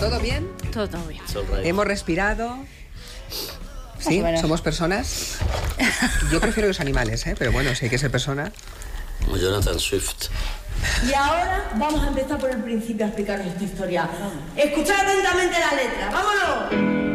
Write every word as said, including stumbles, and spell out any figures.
¿Todo bien? Todo, todo bien. Hemos respirado. Sí, Bueno. somos personas. Yo prefiero los animales, ¿eh? Pero bueno, si hay que ser persona. Como Jonathan Swift. Y ahora vamos a empezar por el principio a explicaros esta historia. Escuchad atentamente la letra. ¡Vámonos!